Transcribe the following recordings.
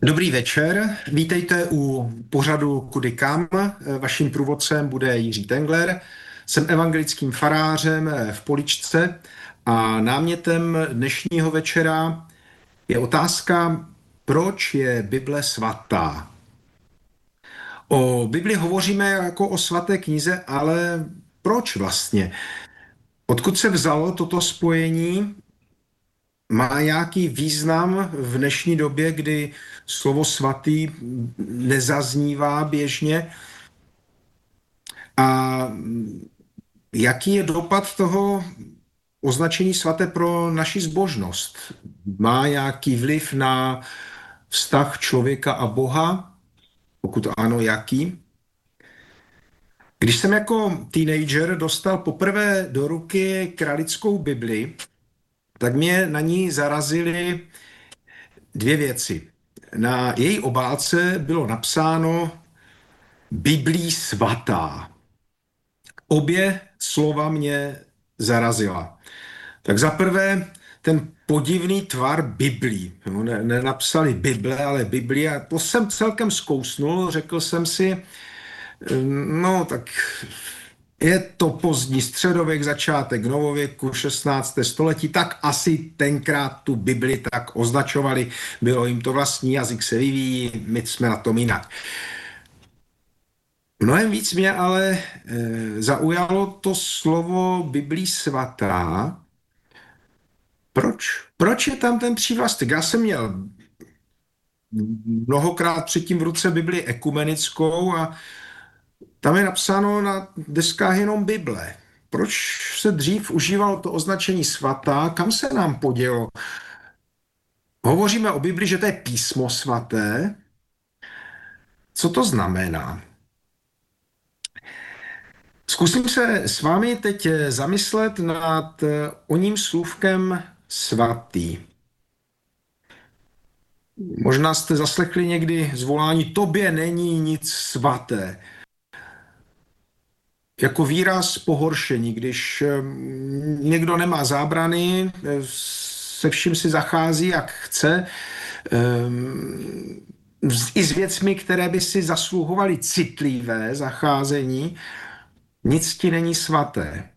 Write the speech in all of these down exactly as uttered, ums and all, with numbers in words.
Dobrý večer, vítejte u pořadu Kudy kam. Vaším průvodcem bude Jiří Tengler. Jsem evangelickým farářem v Poličce a námětem dnešního večera je otázka, proč je Bible svatá. O Bibli hovoříme jako o svaté knize, ale proč vlastně? Odkud se vzalo toto spojení? Má nějaký význam v dnešní době, kdy slovo svatý nezaznívá běžně? A jaký je dopad toho označení svaté pro naši zbožnost? Má nějaký vliv na vztah člověka a Boha? Pokud ano, jaký? Když jsem jako teenager dostal poprvé do ruky kralickou Bibli, tak mě na ní zarazily dvě věci. Na její obálce bylo napsáno Biblí svatá. Obě slova mě zarazila. Tak za prvé ten podivný tvar Biblí. No, ne, nenapsali Bible, ale Bibli. A to jsem celkem zkousnul. Řekl jsem si, no tak je to pozdní středověk, začátek novověku, šestnácté století, tak asi tenkrát tu Bibli tak označovali. Bylo jim to vlastní, jazyk se vyvíjí, my jsme na tom jinak. Mnohem víc mě ale e, zaujalo to slovo Biblí svatá. Proč? Proč je tam ten přívlastek? Já jsem měl mnohokrát předtím v ruce Bibli ekumenickou a tam je napsáno na deskách jenom Bible. Proč se dřív užívalo to označení svatá? Kam se nám podělo? Hovoříme o Bibli, že to je písmo svaté. Co to znamená? Zkusím se s vámi teď zamyslet nad oním slůvkem svatý. Možná jste zaslechli někdy zvolání tobě není nic svaté. Jako výraz pohoršení, když někdo nemá zábrany, se vším si zachází, jak chce, i s věcmi, které by si zasluhovaly citlivé zacházení, nic ti není svaté.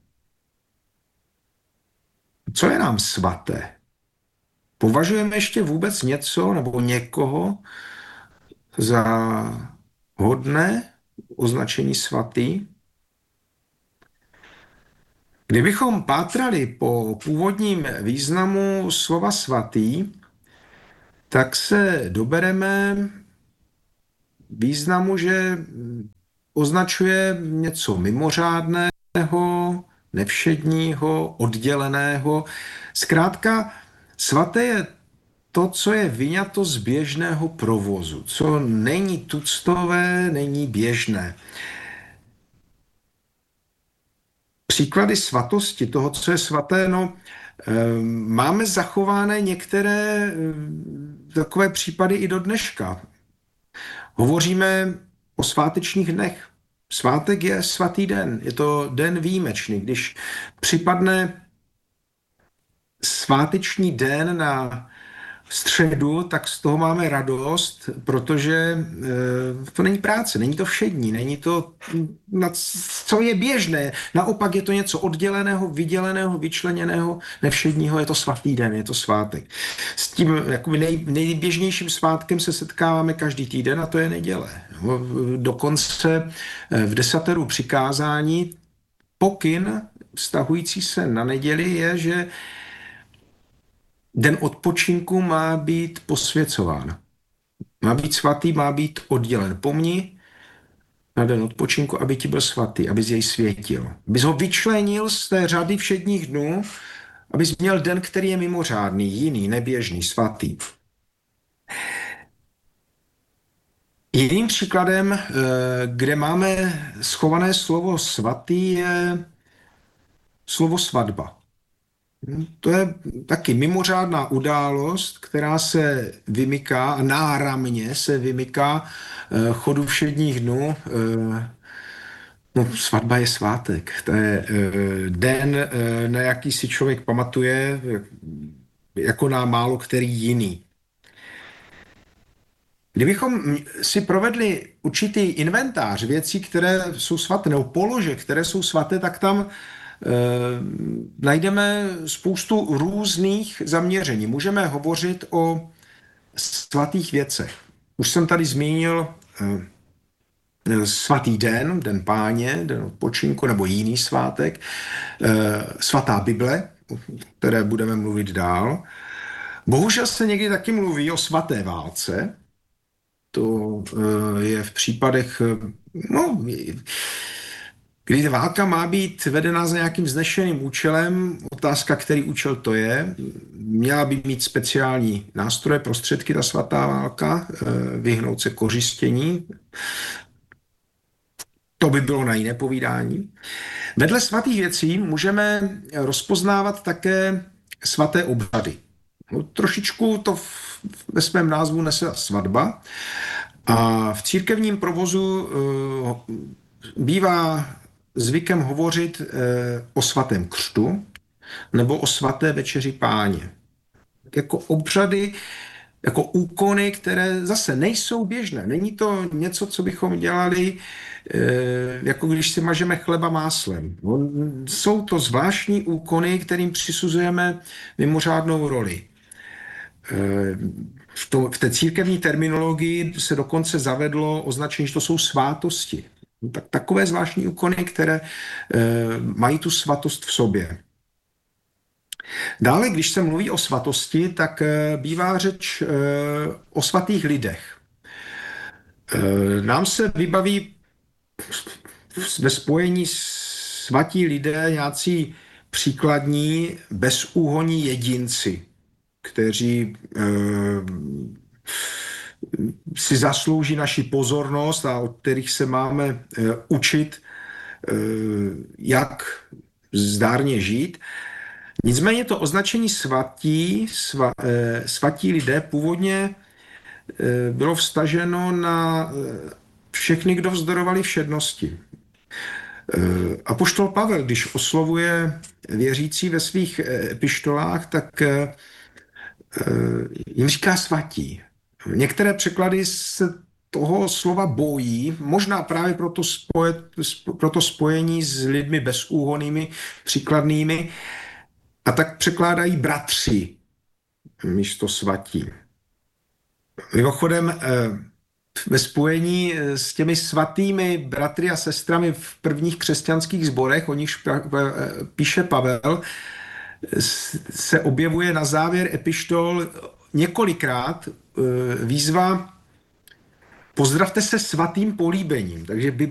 Co je nám svaté? Považujeme ještě vůbec něco nebo někoho za hodné označení svatý? Kdybychom pátrali po původním významu slova svatý, tak se dobereme významu, že označuje něco mimořádného, nevšedního, odděleného. Zkrátka, svaté je to, co je vyňato z běžného provozu, co není tuctové, není běžné. Příklady svatosti, toho, co je svaté, no, máme zachované některé takové případy i do dneška. Hovoříme o svátečních dnech. Svátek je svatý den, je to den výjimečný. Když připadne sváteční den na středu, tak z toho máme radost, protože e, to není práce, není to všední, není to, na, co je běžné. Naopak je to něco odděleného, vyděleného, vyčleněného, nevšedního, je to svatý den, je to svátek. S tím jakoby nej, nejběžnějším svátkem se setkáváme každý týden a to je neděle. Dokonce v desateru přikázání pokyn vztahující se na neděli je, že den odpočinku má být posvěcován. Má být svatý, má být oddělen. Pomni na den odpočinku, aby ti byl svatý, abys jej světil. Abys ho vyčlenil z té řady všedních dnů, abys měl den, který je mimořádný, jiný, neběžný, svatý. Jiným příkladem, kde máme schované slovo svatý, je slovo svatba. To je taky mimořádná událost, která se vymyká, náramně se vymyká chodu všedních dnů. No, svatba je svátek. To je den, na jaký si člověk pamatuje, jako na málo který jiný. Kdybychom si provedli určitý inventář věcí, které jsou svaté, nebo položek, které jsou svaté, tak tam e, najdeme spoustu různých zaměření. Můžeme hovořit o svatých věcech. Už jsem tady zmínil e, svatý den, den Páně, den odpočinku, nebo jiný svátek, e, svatá Bible, o které budeme mluvit dál. Bohužel se někdy taky mluví o svaté válce. To je v případech, no, kdy válka má být vedena s nějakým vznešeným účelem, otázka, který účel to je, měla by mít speciální nástroje, prostředky, ta svatá válka, vyhnout se kořistění. To by bylo na jiné povídání. Vedle svatých věcí můžeme rozpoznávat také svaté obřady. No, trošičku to v, ve svém názvu nese svatba a v církevním provozu uh, bývá zvykem hovořit uh, o svatém křtu nebo o svaté večeři Páně. Jako obřady, jako úkony, které zase nejsou běžné. Není to něco, co bychom dělali, uh, jako když si mažeme chleba máslem. No, jsou to zvláštní úkony, kterým přisuzujeme mimořádnou roli. V, to, v té církevní terminologii se dokonce zavedlo označení, že to jsou svátosti. Tak, takové zvláštní úkony, které e, mají tu svatost v sobě. Dále, když se mluví o svatosti, tak e, bývá řeč e, o svatých lidech. E, nám se vybaví ve spojení svatí lidé nějací příkladní, bezúhonní jedinci, kteří e, si zaslouží naši pozornost a od kterých se máme e, učit, e, jak zdárně žít. Nicméně to označení svatí, sva, e, svatí lidé původně e, bylo vztaženo na všechny, kdo vzdorovali všednosti. E, apoštol Pavel, když oslovuje věřící ve svých epištolách, tak e, jim říká svatí. Některé překlady se toho slova bojí, možná právě proto, spoje, proto spojení s lidmi bezúhonnými, příkladnými, a tak překládají bratři místo svatí. Mimochodem, ve spojení s těmi svatými bratry a sestrami v prvních křesťanských sborech, o nichž píše Pavel, se objevuje na závěr epištol několikrát výzva pozdravte se svatým políbením. Takže